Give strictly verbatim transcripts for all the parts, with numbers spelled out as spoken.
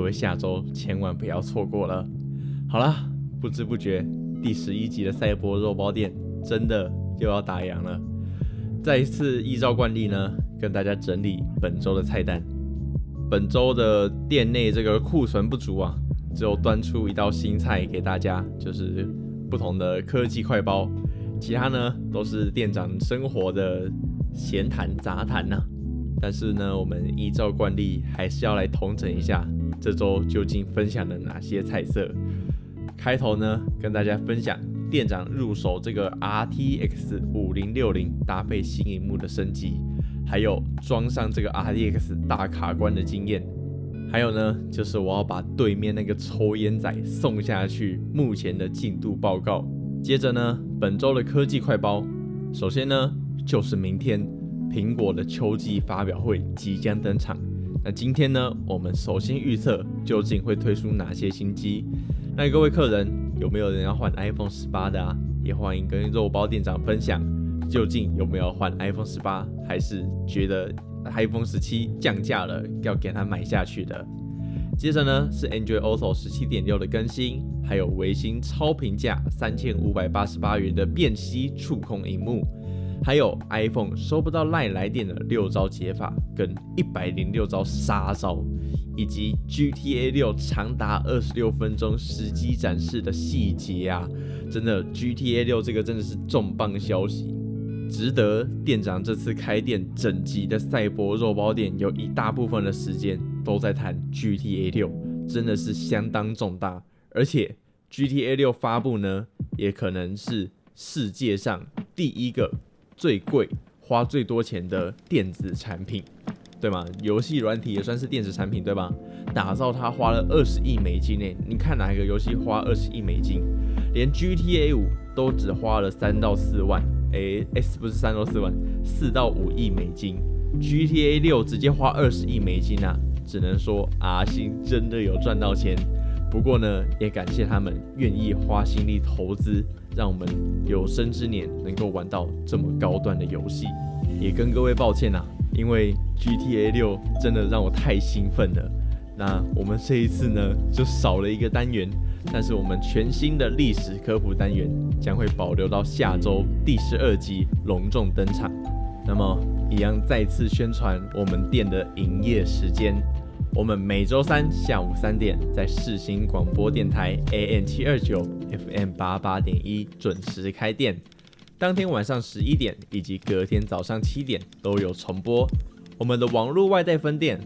位下周千万不要错过了。好啦，不知不觉第十一集的赛博肉包店真的又要打烊了。再一次依照惯例呢，跟大家整理本周的菜单。本周的店内这个库存不足啊，只有端出一道新菜给大家，就是不同的科技快包，其他呢都是店长生活的闲谈杂谈呐、啊。但是呢，我们依照惯例还是要来统整一下这周究竟分享了哪些菜色。开头呢，跟大家分享店长入手这个 R T X 五零六零搭配新萤幕的升级，还有装上这个 R T X 大卡关的经验，还有呢，就是我要把对面那个抽烟仔送下去目前的进度报告。接着呢，本周的科技快包，首先呢就是明天苹果的秋季发表会即将登场。那今天呢，我们首先预测究竟会推出哪些新机。那各位客人有没有人要换 iPhone 十八的啊？也欢迎跟肉包店长分享，究竟有没有换 iPhone 十八，还是觉得 iPhone 十七降价了要给它买下去的。接着呢是 Android Auto 十七点六 的更新，还有微星超平价三千五百八十八元的便携触控萤幕，还有 iPhone 收不到 LINE 来电的六招解法跟一百零六招杀招，以及 G T A 六长达二十六分钟实机展示的细节啊，真的 G T A 六这个真的是重磅消息，值得店长这次开店整集的赛博肉包店有一大部分的时间都在谈 G T A 六，真的是相当重大。而且 G T A 六发布呢，也可能是世界上第一个最贵、花最多钱的电子产品，对吗？游戏软体也算是电子产品，对吧？打造它花了二十亿美金诶，你看哪一个游戏花二十亿美金？连 G T A 五都只花了三到四万，诶 ，S 不是三到四万，四到五亿美金。G T A 六直接花二十亿美金啊，只能说 R 星真的有赚到钱。不过呢，也感谢他们愿意花心力投资，让我们有生之年能够玩到这么高端的游戏。也跟各位抱歉啊，因为 G T A 六真的让我太兴奋了。那我们这一次呢，就少了一个单元，但是我们全新的历史科普单元将会保留到下周第十二集隆重登场。那么，一样再次宣传我们店的营业时间。我们每周三下午三点在世新广播电台 A M 七二九 F M 八八点一准时开店，当天晚上十一点以及隔天早上七点都有重播。我们的网络外带分店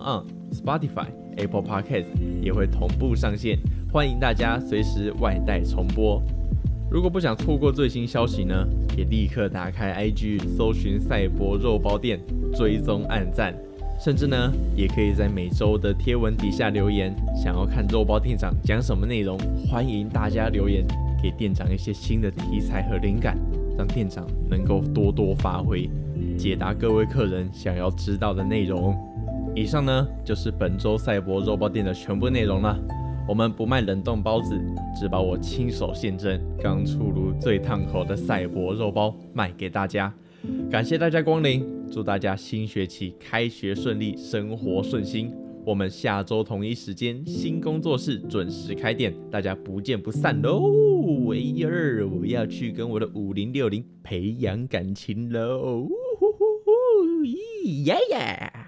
SoundOn、Spotify、Apple Podcast 也会同步上线，欢迎大家随时外带重播。如果不想错过最新消息呢，也立刻打开 I G 搜寻赛博肉包店，追踪按赞。甚至呢，也可以在每周的贴文底下留言，想要看肉包店长讲什么内容，欢迎大家留言，给店长一些新的题材和灵感，让店长能够多多发挥，解答各位客人想要知道的内容。以上呢，就是本周赛博肉包店的全部内容了。我们不卖冷冻包子，只把我亲手现蒸、刚出炉最烫口的赛博肉包卖给大家。感谢大家光临，祝大家新学期开学顺利，生活顺心。我们下周同一时间新工作室准时开店，大家不见不散喽！哎呀，我要去跟我的五零六零培养感情喽！咦呀呀！